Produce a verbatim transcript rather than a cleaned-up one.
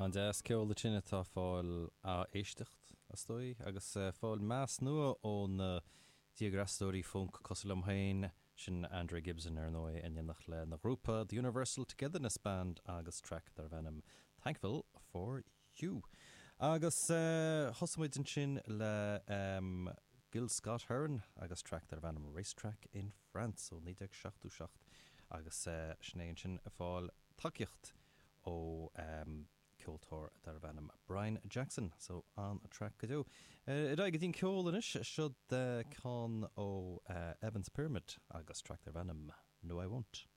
An de ceol le sinne tá fáil a éistecht a stoi agus uh, fáil meas nua ón uh, diagrastóí funk coslam hain sin Andrew Gibson ar nói innach le na grúpa The Universal Togetherness Band agus track dar bhenim Thankful for You. Agus uh, hosamid an sin le um, Gil Scott Hearn agus track dar bhenim Racetrack in France ó nídeag seachtú seacht agus uh, snéin sin a fáil takeíocht ó um, Ceoltóir dar bhenim Brian Jackson, so an a track go dó. Uh, Idag dín ceol inis siod uh, con ó uh, Evans Pyramid agus track dar bhenim No I Won't.